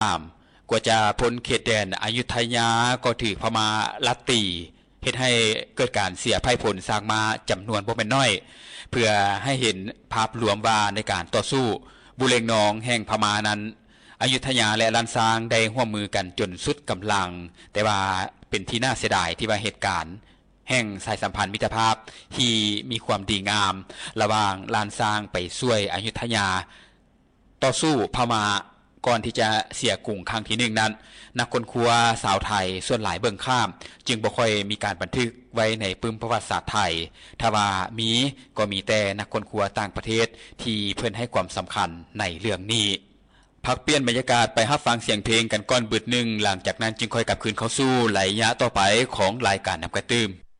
กว่าจะพ้นเขตแดนอยุธยาก็ถือพม่าลัดตีเฮ็ดให้เกิดการเสียภัยผลสร้างมาจำนวนบ่แม่นน้อยเพื่อให้เห็นภาพรวมว่าในการต่อสู้บุเรงนองแห่งพม่านั้นอยุธยาและลันซางได้ร่วมมือกันจนสุดกำลังแต่ว่าเป็นที่น่าเสียดายที่ว่าเหตุการณ์แห่งสายสัมพันธ์มิตรภาพที่มีความดีงามระหว่างลานซางไปช่วยอยุธยาต่อสู้พม่าก่อนที่จะเสียกรุงครั้งที่1นั้นนักค้นคว้าสาวไทยส่วนหลายเบิ่งข้ามจึงบ่ค่อยมีการบันทึกไว้ในปึ้มประวัติศาสตร์ไทยถ้าว่ามีก็มีแต่นักค้นคว้าต่างประเทศที่เพิ่นให้ความสำคัญในเรื่องนี้พักเปลี่ยนบรรยากาศไปรับฟังเสียงเพลงกันก่อนบึดนึงหลังจากนั้นจึงค่อยกลับคืนเข้าสู่ไหลยะต่อไปของรายการนำกระตื้ม